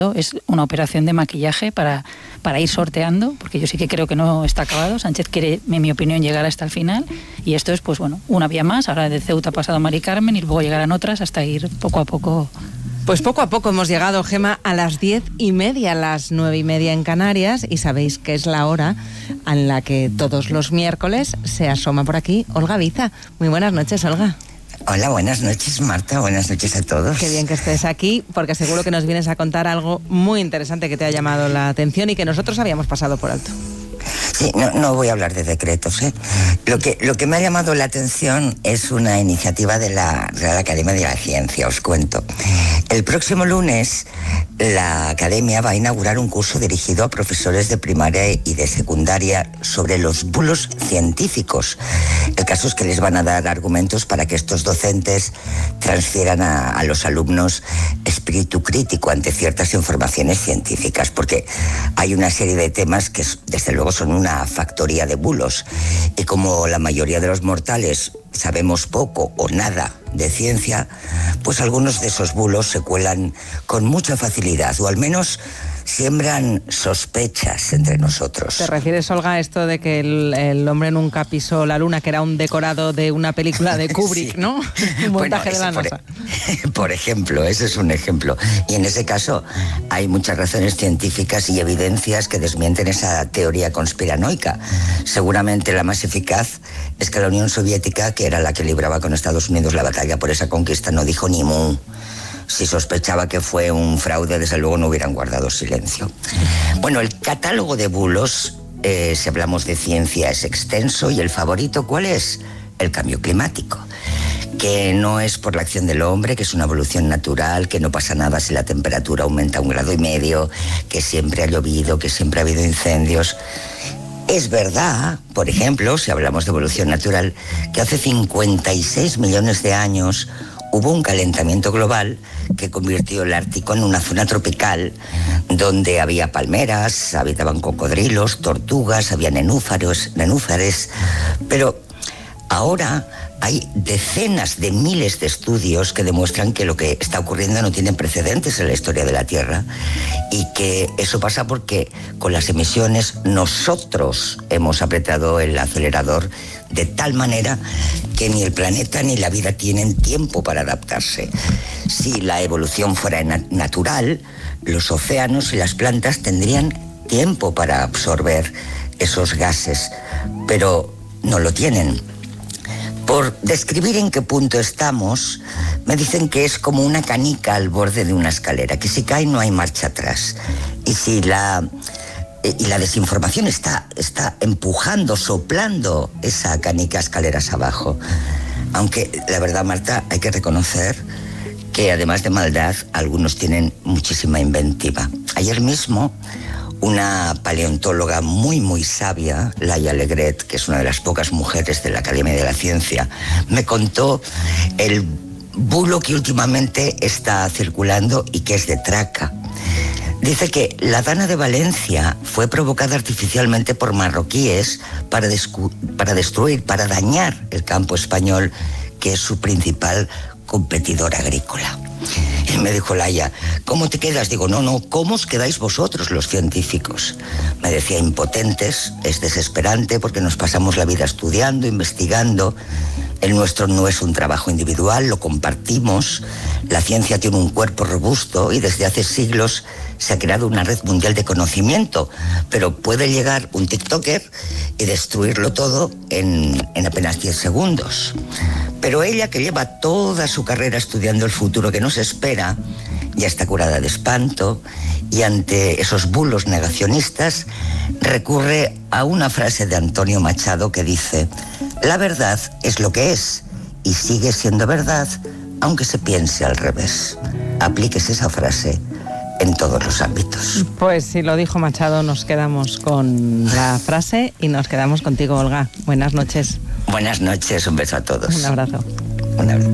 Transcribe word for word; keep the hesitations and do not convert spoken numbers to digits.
Es una operación de maquillaje para, para ir sorteando, porque yo sí que creo que no está acabado. Sánchez quiere, en mi opinión, llegar hasta el final, y esto es, pues bueno, una vía más. Ahora de Ceuta ha pasado a Mari Carmen y luego llegarán otras hasta ir poco a poco. Pues poco a poco hemos llegado, Gema, a las diez y media, a las nueve y media en Canarias, y sabéis que es la hora en la que todos los miércoles se asoma por aquí Olga Biza. Muy buenas noches, Olga. Hola, buenas noches, Marta, buenas noches a todos. Qué bien que estés aquí, porque seguro que nos vienes a contar algo muy interesante que te ha llamado la atención y que nosotros habíamos pasado por alto. Sí, no, no voy a hablar de decretos, ¿eh? Lo que, lo que me ha llamado la atención es una iniciativa de la Real Academia de la Ciencia, os cuento. El próximo lunes la Academia va a inaugurar un curso dirigido a profesores de primaria y de secundaria sobre los bulos científicos. El caso es que les van a dar argumentos para que estos docentes transfieran a, a los alumnos espíritu crítico ante ciertas informaciones científicas, porque hay una serie de temas que desde luego son una factoría de bulos, y como la mayoría de los mortales sabemos poco o nada de ciencia, pues algunos de esos bulos se cuelan con mucha facilidad, o al menos siembran sospechas entre nosotros. ¿Te refieres, Olga, a esto de que el, el hombre nunca pisó la luna, que era un decorado de una película de Kubrick, sí, ¿no? Un montaje bueno, de la NASA. Por, por ejemplo, ese es un ejemplo. Y en ese caso hay muchas razones científicas y evidencias que desmienten esa teoría conspiranoica. Seguramente la más eficaz es que la Unión Soviética, que era la que libraba con Estados Unidos la batalla por esa conquista, no dijo ni mu. Si sospechaba que fue un fraude, desde luego no hubieran guardado silencio. Bueno, el catálogo de bulos, eh, si hablamos de ciencia, es extenso, y el favorito, ¿cuál es? El cambio climático. Que no es por la acción del hombre, que es una evolución natural, que no pasa nada si la temperatura aumenta un grado y medio, que siempre ha llovido, que siempre ha habido incendios. Es verdad, por ejemplo, si hablamos de evolución natural, que hace cincuenta y seis millones de años hubo un calentamiento global que convirtió el Ártico en una zona tropical donde había palmeras, habitaban cocodrilos, tortugas, había nenúfaros, nenúfares, pero ahora hay decenas de miles de estudios que demuestran que lo que está ocurriendo no tiene precedentes en la historia de la Tierra, y que eso pasa porque con las emisiones nosotros hemos apretado el acelerador de tal manera que ni el planeta ni la vida tienen tiempo para adaptarse. Si la evolución fuera natural, los océanos y las plantas tendrían tiempo para absorber esos gases, pero no lo tienen. Por describir en qué punto estamos, me dicen que es como una canica al borde de una escalera, que si cae no hay marcha atrás. Y si la, y la desinformación está, está empujando, soplando esa canica escaleras abajo. Aunque la verdad, Marta, hay que reconocer que además de maldad, algunos tienen muchísima inventiva. Ayer mismo, una paleontóloga muy, muy sabia, Laia Legret, que es una de las pocas mujeres de la Academia de la Ciencia, me contó el bulo que últimamente está circulando y que es de traca. Dice que la Dana de Valencia fue provocada artificialmente por marroquíes para, descu- para destruir, para dañar el campo español, que es su principal competidor agrícola. Y me dijo Laia, ¿cómo te quedas? Digo, no, no, ¿cómo os quedáis vosotros los científicos? Me decía, impotentes, es desesperante porque nos pasamos la vida estudiando, investigando. El nuestro no es un trabajo individual, lo compartimos. La ciencia tiene un cuerpo robusto y desde hace siglos se ha creado una red mundial de conocimiento, pero puede llegar un TikToker y destruirlo todo en, en apenas diez segundos. Pero ella, que lleva toda su carrera estudiando el futuro que nos espera, ya está curada de espanto, y ante esos bulos negacionistas recurre a una frase de Antonio Machado que dice: la verdad es lo que es y sigue siendo verdad aunque se piense al revés. Aplíquese esa frase en todos los ámbitos. Pues si lo dijo Machado, nos quedamos con la frase y nos quedamos contigo, Olga. Buenas noches. Buenas noches, un beso a todos. Un abrazo. Un abrazo.